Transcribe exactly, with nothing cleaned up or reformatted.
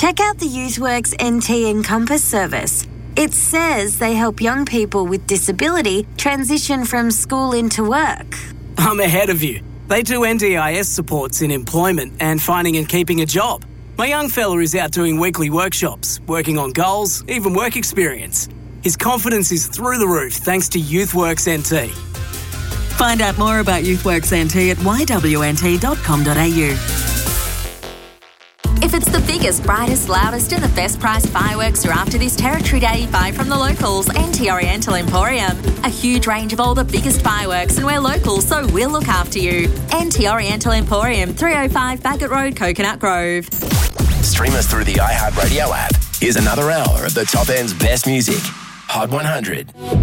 Check out the YouthWorks N T Encompass service. It says they help young people with disability transition from school into work. I'm ahead of you. They do N D I S supports in employment and finding and keeping a job. My young fella is out doing weekly workshops, working on goals, even work experience. His confidence is through the roof thanks to YouthWorks N T. Find out more about YouthWorks N T at y w n t dot com dot a u. If it's the biggest, brightest, loudest and the best priced fireworks are after this Territory Day, buy from the locals, N T Oriental Emporium. A huge range of all the biggest fireworks, and we're local, so we'll look after you. N T Oriental Emporium, three oh five Bagot Road, Coconut Grove. Stream us through the iHeartRadio app. Here's another hour of the top end's best music. Hot one hundred.